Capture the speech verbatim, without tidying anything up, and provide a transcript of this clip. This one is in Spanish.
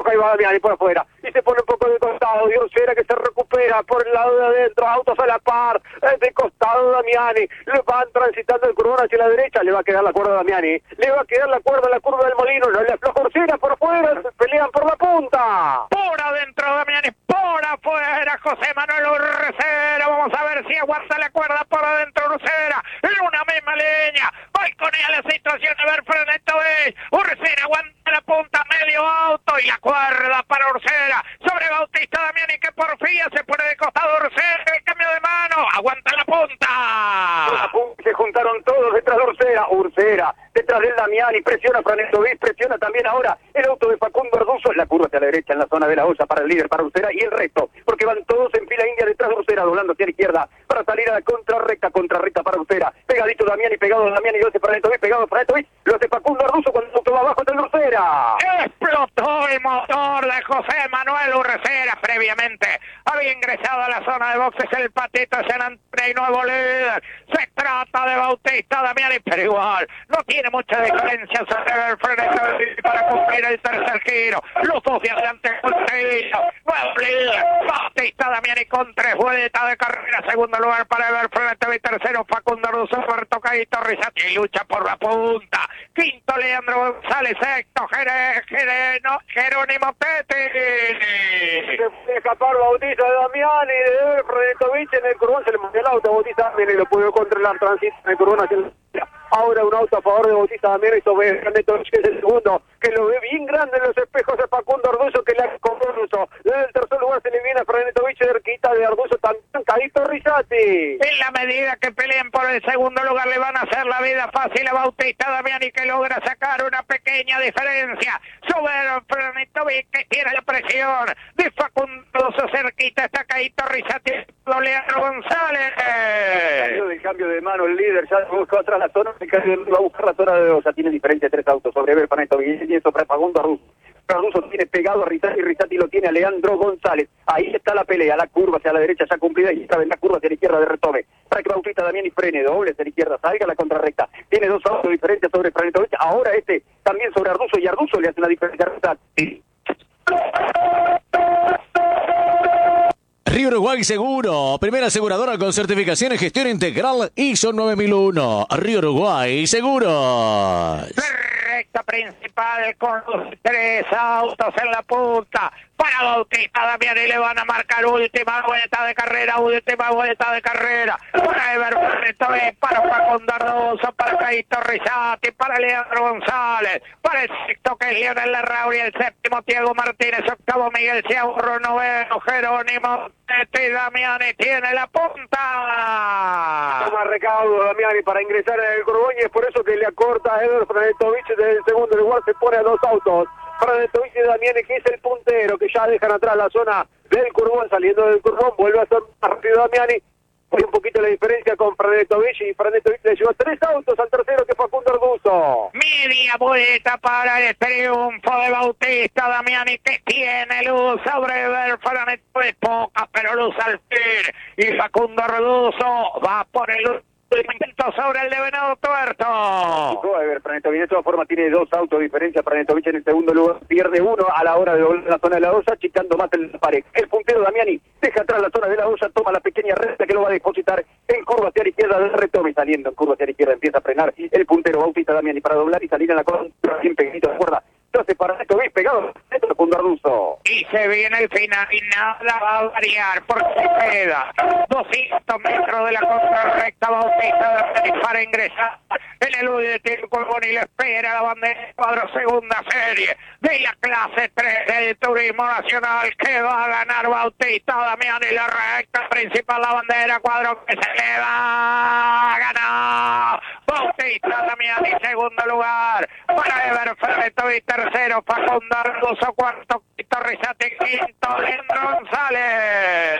toca y va Damiani por afuera. Y se pone un poco de costado. Y Ursera que se recupera por el lado de adentro. Autos a la par. De costado Damiani. Le van transitando el curvón hacia la derecha. Le va a quedar la cuerda a Damiani. Le va a quedar la cuerda en la curva del Molino. No le afloja Ursera por afuera. Se pelean por la punta. Por adentro Damiani. Por afuera José Manuel Ursera. Vamos a ver si aguanta la cuerda por adentro Ursera. En una misma leña. Balconea la situación de ver Frenetovich. Ursera aguanta la punta, medio auto y la cuerda para Ursera. Sobre Bautista Damiani que porfía se pone de costado Ursera. El cambio de mano. Aguanta la punta. Se juntaron todos detrás de Ursera. Ursera detrás del Damiani. Presiona Frenetovich. Presiona también ahora el auto de Facundo Arduzo. La curva hacia la derecha en la zona de la olla para el líder, para Ursera y el resto. Porque van todos en fila india detrás de Ursera, doblando hacia la izquierda para salir a la contrarrecta, contrarrecta para Ursera. Pegadito Damiani, pegado Damiani, lo hace Frenetovich, pegado Frenetovich, lo hace Facundo Arduzo cuando el auto va abajo de Ursera. Explotó el motor de José Manuel Ursera previamente. Había ingresado a la zona de boxes el Patito San Antonio y nuevo líder. Se trata de Bautista Damiani, pero igual no tiene mucha diferencia sobre el Frenetovich para cumplir el tercer giro. Los dos de adelante conseguido. Nuevo líder. Bautista Damiani con tres vueltas de carrera. Segundo lugar para Ever Frenetovich. Tercero Facundo Arduzo. Cuarto Caíto Rizzati y lucha por la punta. Quinto Leandro González. Sexto Jere, Jere, no, Jerónimo Teti. Se puede escapar Bautista de Damiani de Ever Frenetovich en el curvón. Se le movió el auto a Bautista Damiani y lo pudo controlar. Transita en el curvón hacia el... Ahora un auto a favor de Bautista Damiani y sobre Frenetovich, que es el segundo, que lo ve bien grande en los espejos de Facundo Arduzo, que le hace con Arduzo. Desde el tercer lugar se le viene a Frenetovich cerquita de Arduzo, también Caíto Rizzati. En la medida que peleen por el segundo lugar le van a hacer la vida fácil a Bautista Damiani, que logra sacar una pequeña diferencia sobre Frenetovich, que tiene la presión de Facundo Arduzo. Cerquita está Caíto Rizzati, Leandro González. Cambio de cambio de mano el líder, ya buscó atrás la zona, va a buscar la zona de dos, ya tiene diferencia de tres autos sobre Ever Frenetovich y sobre Facundo Arduzo. Arduzo tiene pegado a Rizzati y Rizzati lo tiene a Leandro González. Ahí está la pelea, la curva hacia la derecha ya cumplida y esta vez la curva hacia la izquierda de retome. Para que Bautista Damiani frene, doble hacia la izquierda, salga a la contrarrecta. Tiene dos autos diferentes sobre Frenetovich, ahora este también sobre Arduzo y Arduzo le hace una diferencia a Rizzati. Río Uruguay Seguro, primera aseguradora con certificación en gestión integral I S O nueve mil uno. Río Uruguay Seguros. Recta principal con los tres autos en la punta. Para Bautista Damiani le van a marcar última vuelta de carrera, última vuelta de carrera. Para Ever Frenetovich, para Facundo Arduzo, para Caíto Rizzati, para Leandro González, para el sexto que es Leonel Larrauri, el séptimo Diego Martínez, octavo Miguel Ciaurro, noveno Jerónimo Teti. Damiani tiene la punta. Toma recaudo Damiani para ingresar en el curvón y es por eso que le acorta a Ever Frenetovich desde el segundo lugar, se pone a dos autos. Frenetovich y Damiani, que es el puntero, que ya dejan atrás la zona del curvón, saliendo del curvón, vuelve a ser más rápido Damiani. Hay un poquito la diferencia con Frenetovich y Frenetovich le llevó tres autos al tercero, que fue Facundo Arduzo. Media vuelta para el triunfo de Bautista Damiani, que tiene luz sobre Ever Frenetovich, poca pero luz al fin. Y Facundo Arduzo va por el intento sobre el de Venado Tuerto. A ver, Frenetovich de todas formas tiene dos autos de diferencia. Frenetovich en el segundo lugar pierde uno a la hora de volver a la zona de la olla, achicando más el pared. El puntero Damiani deja atrás la zona de la olla, toma la pequeña recta que lo va a depositar en curva hacia la izquierda del retome, saliendo en curva hacia la izquierda, empieza a frenar el puntero Bautista Damiani para doblar y salir en la contra, sin pegadito de cuerda. Entonces para Frenetovich pegado, esto es Facundo Arduzo. Y se viene el final y nada va a variar porque se queda doscientos metros de la contrarrecta. Bautista Damiani para ingresar en el último curvón y le espera la bandera cuadro segunda serie de la clase tres del Turismo Nacional, que va a ganar Bautista Damiani. La recta principal, la bandera cuadro que se le va a ganar Bautista Damiani. Segundo lugar para Ever Frenetovich, tercero Facundo Arduzo, cuarto Rizzati, quinto Leandro González.